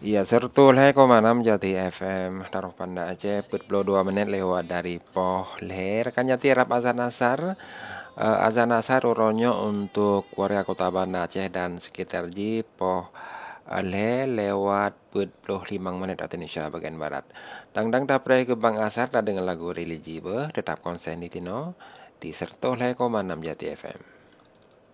Iya, sertul hai komanam Jati FM. Taruh Panda Aceh, 42 menit lewat dari Poh Leher. Kan Jati rap azan asar. Azan asar uronyo untuk warga kota Banda Aceh dan sekitar ji Poh Leher lewat 45 menit waktu Indonesia bagian Barat. Tangdang daprai ke Bang Asar dan dengan lagu religi tetap konsen di Tino. Di sertul hai komanam Jati FM.